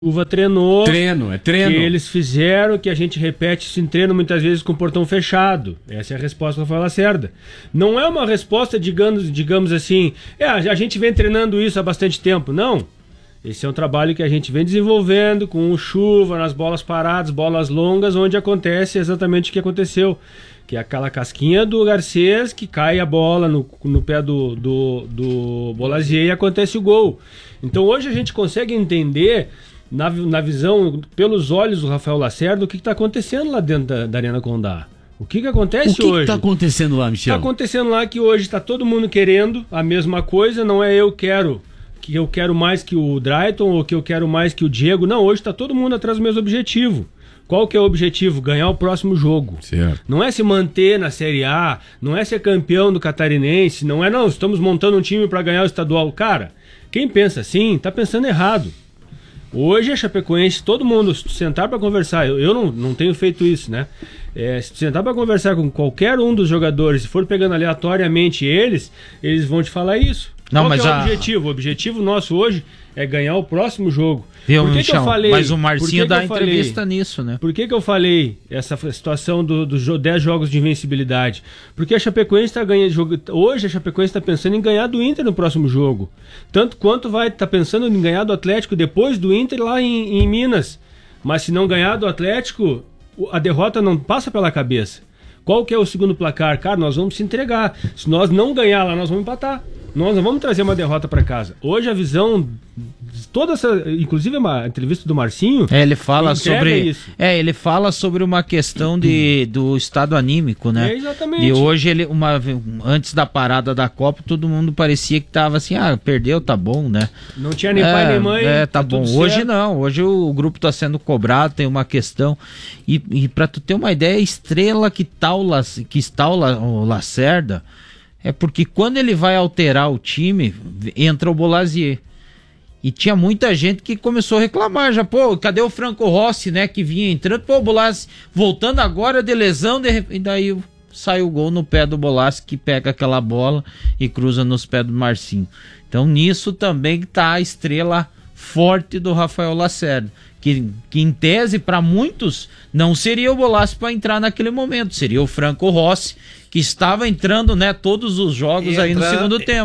Chuva treinou. Treino. Que eles fizeram, que a gente repete isso em treino muitas vezes com o portão fechado. Essa é a resposta do Rafael Lacerda. Não é uma resposta, digamos assim, a gente vem treinando isso há bastante tempo. Não. Esse é um trabalho que a gente vem desenvolvendo com chuva, nas bolas paradas, bolas longas, onde acontece exatamente o que aconteceu. Que é aquela casquinha do Garcês que cai a bola no pé do Bolazier e acontece o gol. Então hoje a gente consegue entender, na visão, pelos olhos do Rafael Lacerda, o que está acontecendo lá dentro da Arena Condá. O que acontece hoje? O que está acontecendo lá, Michel? Está acontecendo lá que hoje está todo mundo querendo a mesma coisa, não é que eu quero mais que o Drayton ou que eu quero mais que o Diego. Não, hoje está todo mundo atrás do mesmo objetivo. Qual que é o objetivo? Ganhar o próximo jogo. Certo. Não é se manter na Série A, não é ser campeão do Catarinense, não, estamos montando um time para ganhar o estadual. Cara, quem pensa assim, tá pensando errado. Hoje a Chapecoense, todo mundo sentar para conversar, eu não tenho feito isso, né? Se sentar para conversar com qualquer um dos jogadores, se for pegando aleatoriamente eles vão te falar isso. Não, Qual que é o objetivo? O objetivo nosso hoje é ganhar o próximo jogo. Por que eu falei? Mas o Marcinho dá entrevista nisso, né? Por que eu falei essa situação dos 10 jogos de invencibilidade? Porque a Chapecoense está ganhando. Hoje a Chapecoense está pensando em ganhar do Inter no próximo jogo. Tanto quanto vai estar pensando em ganhar do Atlético depois do Inter lá em Minas. Mas se não ganhar do Atlético, a derrota não passa pela cabeça. Qual que é o segundo placar? Cara, nós vamos se entregar. Se nós não ganhar lá, nós vamos empatar. Nós não vamos trazer uma derrota para casa. Hoje a visão, toda essa, inclusive uma entrevista do Marcinho, ele fala sobre isso. Ele fala sobre uma questão do estado anímico, né? Exatamente. E hoje antes da parada da Copa, todo mundo parecia que tava assim, perdeu, tá bom, né? Não tinha nem pai nem mãe. Tá bom. Hoje certo. Não, hoje o grupo tá sendo cobrado, tem uma questão. E para tu ter uma ideia, a estrela que está o Lacerda, é porque quando ele vai alterar o time, entra o Bolazier. E tinha muita gente que começou a reclamar já, cadê o Franco Rossi, né, que vinha entrando, o Bolazier voltando agora de lesão, e daí sai o gol no pé do Bolazier, que pega aquela bola e cruza nos pés do Marcinho. Então nisso também tá a estrela forte do Rafael Lacerda, que em tese para muitos não seria o Bolazier para entrar naquele momento, seria o Franco Rossi, que estava entrando, né, todos os jogos aí no segundo tempo.